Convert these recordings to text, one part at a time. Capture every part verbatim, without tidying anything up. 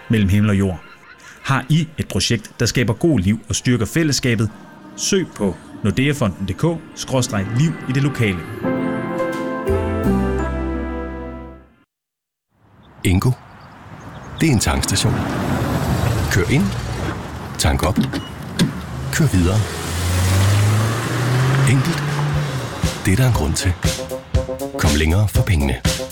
mellem himmel og jord. Har I et projekt, der skaber god liv og styrker fællesskabet? Søg på nordeafonden punktum d k skråstreg liv i det lokale. Ingo. Det er en tankstation. Kør ind. Tank op. Kør videre. Enkelt. Det er der en grund til. Kom længere for pengene.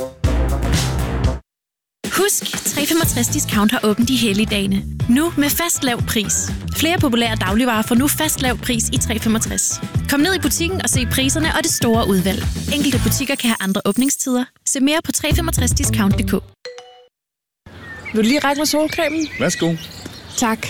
Husk, tre femogtres Discount har åbent de hellige dage. Nu med fast lav pris. Flere populære dagligvarer får nu fast lav pris i tre femogtres. Kom ned i butikken og se priserne og det store udvalg. Enkelte butikker kan have andre åbningstider. Se mere på tre femogtres discount punktum d k. Vil du lige række mig solcremen? Værsgo. Tak.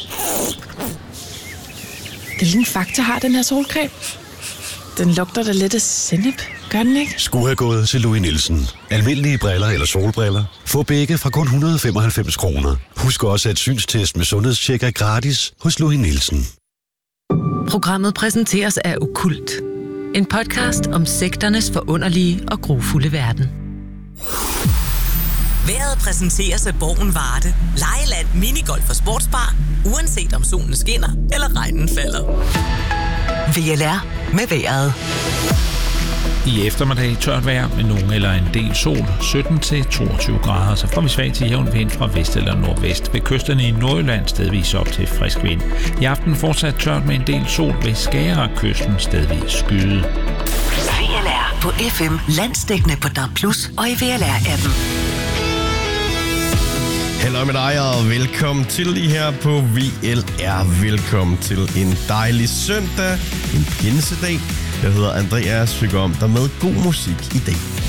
Hvilken Fakta har den her solcreme? Den lugter da lidt af sennep. Gør den ikke? Skulle have gået til Louis Nielsen. Almindelige briller eller solbriller. Få begge fra kun et hundrede og femoghalvfems kroner. Husk også, at synstest med sundhedstjek er gratis hos Louis Nielsen. Programmet præsenteres af Okkult. En podcast om sekternes forunderlige og grufulde verden. Vejret præsenteres af Borgen Varde. Lejeland, minigolf og sportsbar. Uanset om solen skinner eller regnen falder. V L R med vejret. I eftermiddag tørt vejr med nogen eller en del sol, sytten til toogtyve grader, så får vi svag til jævn vind fra vest eller nordvest. Ved kysterne i Nordjylland stedvis op til frisk vind. I aften fortsat tørt med en del sol ved Skagerrak-kysten stedvis skyde. V L R på F M, landsdækkende på D A B plus og i V L R-appen. Hallo med dig, og velkommen til lige her på V L R. Velkommen til en dejlig søndag, en pinsedag. Jeg hedder Andreas, vi går om dig med god musik i dag.